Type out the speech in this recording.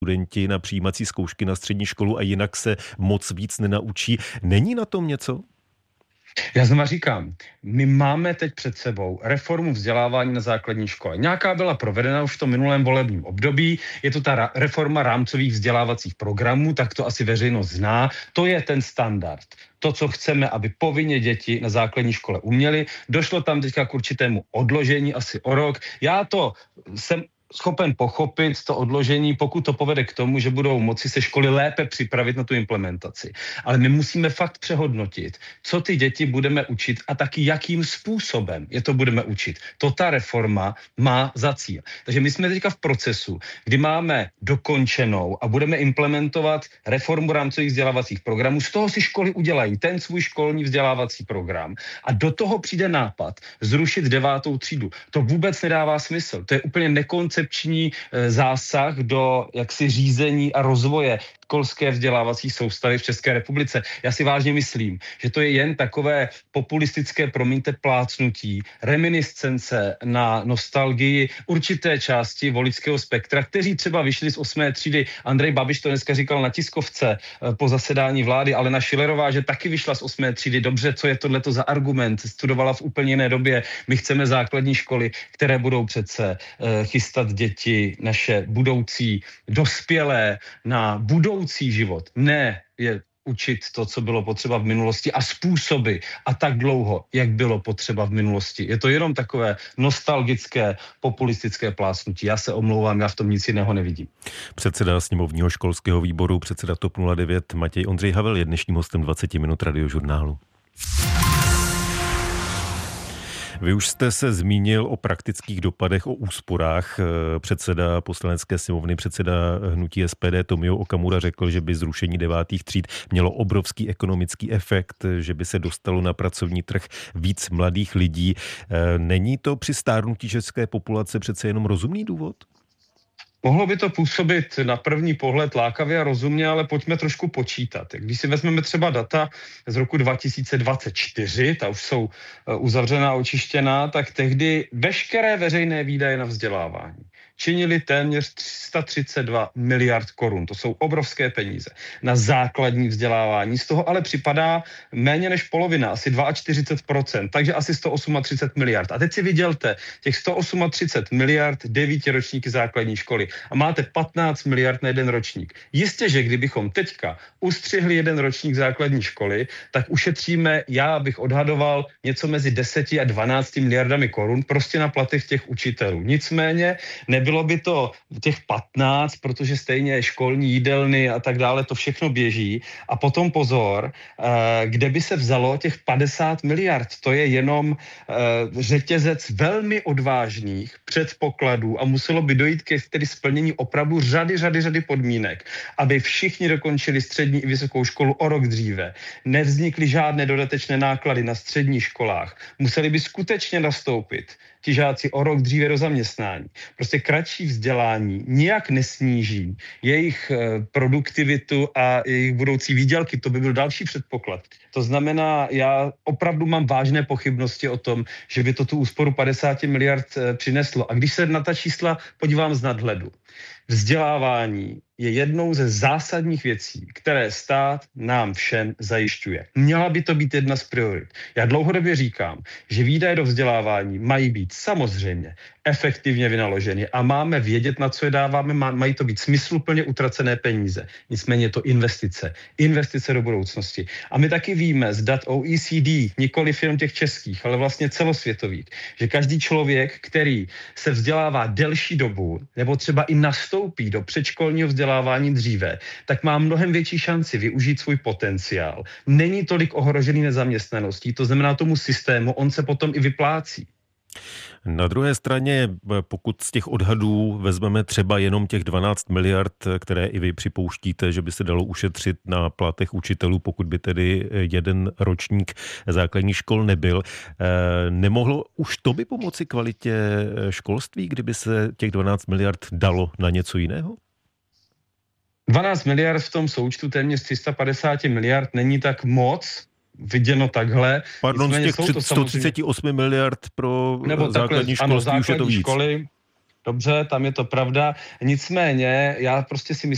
studenti na přijímací zkoušky na střední školu a jinak se moc víc nenaučí. Není na tom něco? Já znova říkám, my máme teď před sebou reformu vzdělávání na základní škole. Nějaká byla provedena už v tom minulém volebním období, je to ta reforma rámcových vzdělávacích programů, tak to asi veřejnost zná, to je ten standard. To, co chceme, aby povinně děti na základní škole uměly. Došlo tam teďka k určitému odložení asi o rok. Já to jsem schopen pochopit, to odložení, pokud to povede k tomu, že budou moci se školy lépe připravit na tu implementaci. Ale my musíme fakt přehodnotit, co ty děti budeme učit a taky jakým způsobem je to budeme učit. To ta reforma má za cíl. Takže my jsme teďka v procesu, kdy máme dokončenou a budeme implementovat reformu rámcových vzdělávacích programů. Z toho si školy udělají ten svůj školní vzdělávací program a do toho přijde nápad zrušit 9. třídu. To vůbec nedává smysl. To je úplně nekoncepční zásah do jaksi řízení a rozvoje školské vzdělávací soustavy v České republice. Já si vážně myslím, že to je jen takové populistické, promiňte, plácnutí, reminiscence na nostalgii určité části voličského spektra, kteří třeba vyšli z 8. třídy. Andrej Babiš to dneska říkal na tiskovce po zasedání vlády, Alena Schillerová, že taky vyšla z 8. třídy. Dobře, co je tohleto za argument? Studovala v úplně jiné době. My chceme základní školy, které budou přece chystat děti, naše budoucí dospělé na budoucí život. Ne je učit to, co bylo potřeba v minulosti a způsoby a tak dlouho, jak bylo potřeba v minulosti. Je to jenom takové nostalgické, populistické plásnutí. Já se omlouvám, já v tom nic jiného nevidím. Předseda sněmovního školského výboru, předseda TOP 09 Matěj Ondřej Havel je dnešním hostem 20 minut Radiožurnálu. Vy už jste se zmínil o praktických dopadech, o úsporách. Předseda poslanecké sněmovny, předseda hnutí SPD Tomio Okamura řekl, že by zrušení 9. tříd mělo obrovský ekonomický efekt, že by se dostalo na pracovní trh víc mladých lidí. Není to při stárnutí české populace přece jenom rozumný důvod? Mohlo by to působit na první pohled lákavě a rozumně, ale pojďme trošku počítat. Když si vezmeme třeba data z roku 2024, ta už jsou uzavřená a očištěná, tak tehdy veškeré veřejné výdaje na vzdělávání činili téměř 332 miliard korun. To jsou obrovské peníze na základní vzdělávání. Z toho ale připadá méně než polovina, asi 42%, takže asi 138 miliard. A teď si vydělte těch 138 miliard 9 ročníky základní školy a máte 15 miliard na jeden ročník. Jistě, že kdybychom teďka ustřihli jeden ročník základní školy, tak ušetříme, já bych odhadoval, něco mezi 10 a 12 miliardami korun prostě na platech těch učitelů. Nicméně nebylo by to těch 15, protože stejně školní jídelny a tak dále, to všechno běží. A potom pozor, kde by se vzalo těch 50 miliard. To je jenom řetězec velmi odvážných předpokladů a muselo by dojít ke splnění opravdu řady podmínek, aby všichni dokončili střední i vysokou školu o rok dříve. Nevznikly žádné dodatečné náklady na středních školách. Museli by skutečně nastoupit ti žáci o rok dříve do zaměstnání. Prostě kratší vzdělání nijak nesníží jejich produktivitu a jejich budoucí výdělky. To by byl další předpoklad. To znamená, já opravdu mám vážné pochybnosti o tom, že by to tu úsporu 50 miliard přineslo. A když se na ta čísla podívám z nadhledu, vzdělávání je jednou ze zásadních věcí, které stát nám všem zajišťuje. Měla by to být jedna z priorit. Já dlouhodobě říkám, že výdaje do vzdělávání mají být samozřejmě efektivně vynaloženy a máme vědět, na co je dáváme, mají to být smysluplně utracené peníze. Nicméně je to investice do budoucnosti. A my taky víme z dat OECD, nikoli firm těch českých, ale vlastně celosvětových, že každý člověk, který se vzdělává delší dobu, nebo třeba i nastoupí do předškolního vzdělávání dříve, tak má mnohem větší šanci využít svůj potenciál. Není tolik ohrožený nezaměstnaností, to znamená tomu systému, on se potom i vyplácí. Na druhé straně, pokud z těch odhadů vezmeme třeba jenom těch 12 miliard, které i vy připouštíte, že by se dalo ušetřit na platech učitelů, pokud by tedy jeden ročník základních škol nebyl, nemohlo už to by pomoci kvalitě školství, kdyby se těch 12 miliard dalo na něco jiného? 12 miliard v tom součtu téměř 350 miliard není tak moc, viděno takhle. Pardon, z těch 138 miliard pro základní školství už je to víc. Školy, dobře, tam je to pravda. Nicméně, já prostě si myslím,